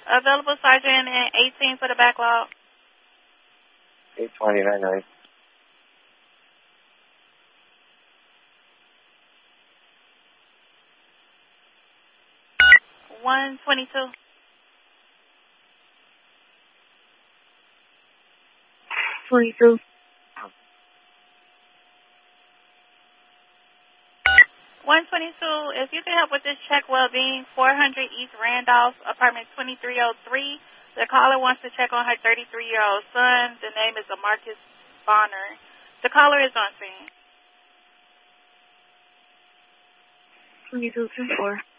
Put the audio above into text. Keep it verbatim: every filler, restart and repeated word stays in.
Available Sergeant and eighteen for the backlog. eight twenty, nine nine. one twenty-two. twenty-two. one twenty-two, if you could help with this check well-being, four hundred East Randolph, apartment twenty-three oh three. The caller wants to check on her thirty-three-year-old son. The name is Marcus Bonner. The caller is on scene. twenty-two, ten four.